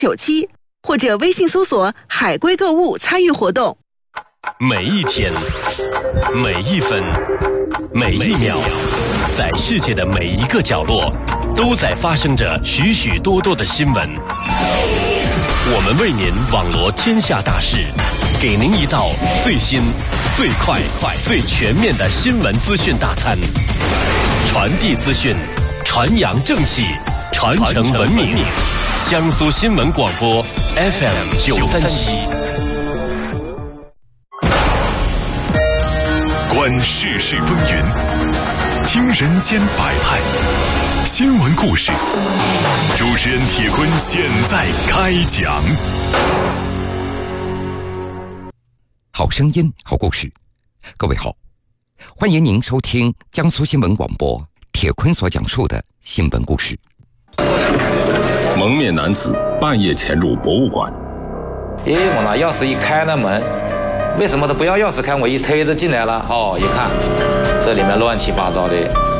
97或者微信搜索海龟购物参与活动。 每一天，每一分，每一秒，在世界的每一个角落，都在发生着许许多多的新闻。我们为您网罗天下大事，给您一道最新、最快、最全面的新闻资讯大餐，传递资讯，传扬正气，传承文明。江苏新闻广播 FM937。 观世事风云，听人间百态，新闻故事，主持人铁坤现在开讲。 好声音，好故事。各位好，欢迎您收听江苏新闻广播铁坤所讲述的新闻故事。 蒙面男子半夜潜入博物馆。 我拿钥匙一开那门，为什么他不要钥匙开？我一推就进来了。一看这里面乱七八糟的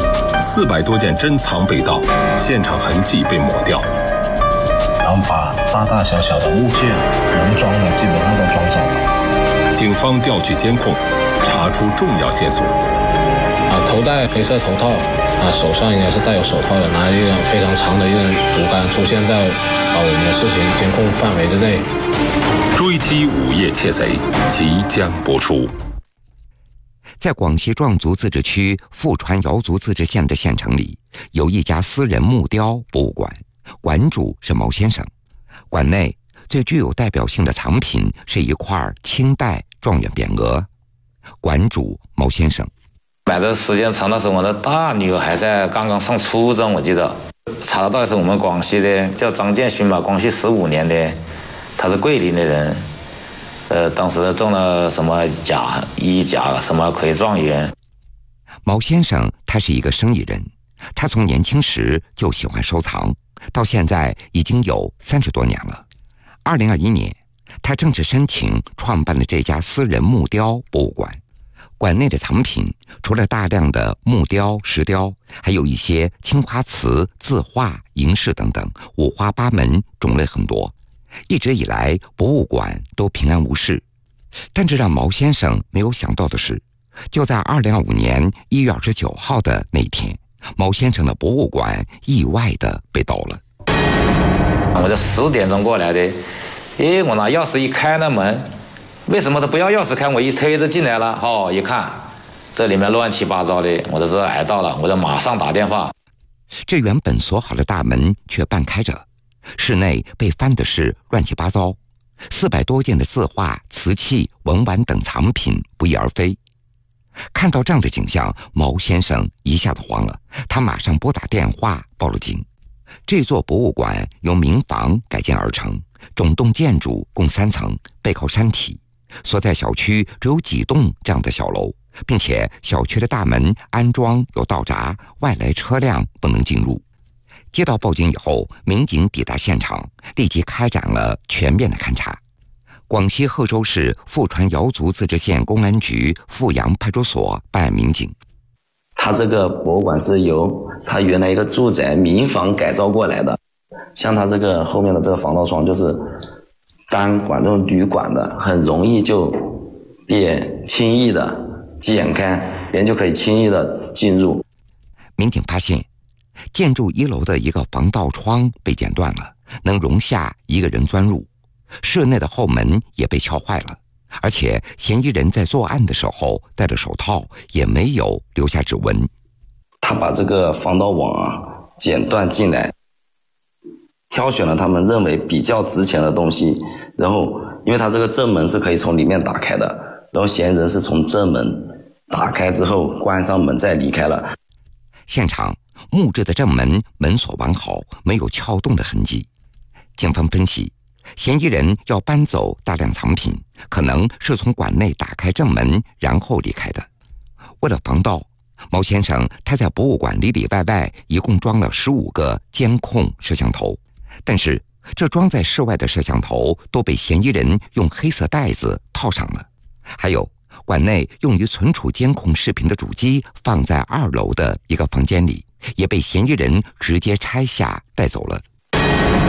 ，400多件珍藏被盗，现场痕迹被抹掉， 然后把大大小小的物件能装的基本上都装走了。 警方调取监控，查出重要线索。 头戴黑色头套，手上应该是戴有手套的，拿一个非常长的一根竹竿，出现在我们的视频监控范围之内。 追击午夜窃贼即将播出。 在广西壮族自治区富川瑶族自治县的县城里，有一家私人木雕博物馆，馆主是毛先生。馆内最具有代表性的藏品是一块清代状元匾额。馆主毛先生买的时间长的时候，我的大女儿还在刚刚上初中，我记得查到是我们广西的，叫张建勋吧，广西15年的，他是桂林的人。当时中了什么一甲什么魁状元。 毛先生他是一个生意人，他从年轻时就喜欢收藏，到现在已经有30多年了。2021年，他正式申请创办了这家私人木雕博物馆。馆内的藏品除了大量的木雕、石雕，还有一些青花瓷、字画、银饰等等，五花八门，种类很多。一直以来，博物馆都平安无事。但这让毛先生没有想到的是，就在2025年1月29号的那一天，毛先生的博物馆意外的被盗了。 我就10点钟过来的，我拿钥匙一开那门，为什么他不要钥匙开？我一推就进来了。一看这里面乱七八糟的，我就知道挨盗了，我就马上打电话。 这原本锁好的大门却半开着，室内被翻的是乱七八糟，400多件的字画、瓷器、文玩等藏品不翼而飞。看到这样的景象，毛先生一下子慌了，他马上拨打电话报了警。这座博物馆由民房改建而成，整栋建筑共3层，背靠山体，所在小区只有几栋这样的小楼，并且小区的大门安装有道闸，外来车辆不能进入。接到报警以后，民警抵达现场，立即开展了全面的勘查。广西贺州市富川瑶族自治县公安局富阳派出所办案民警。 他这个博物馆是由他原来一个住宅民房改造过来的，像他这个后面的这个防盗窗就是单管这种铝管的，很容易就别轻易的剪开，别人就可以轻易的进入。 民警发现建筑1楼的一个防盗窗被剪断了，能容下一个人钻入，室内的后门也被敲坏了，而且嫌疑人在作案的时候戴着手套，也没有留下指纹。 他把这个防盗网剪断进来，挑选了他们认为比较值钱的东西，然后因为他这个正门是可以从里面打开的，然后嫌疑人是从正门打开之后关上门再离开了。 现场木质的正门门锁完好，没有撬动的痕迹。警方分析，嫌疑人要搬走大量藏品，可能是从馆内打开正门然后离开的。为了防盗，毛先生他在博物馆里里外外一共装了15个监控摄像头，但是这装在室外的摄像头都被嫌疑人用黑色袋子套上了。还有馆内用于存储监控视频的主机放在2楼的一个房间里，也被嫌疑人直接拆下带走了。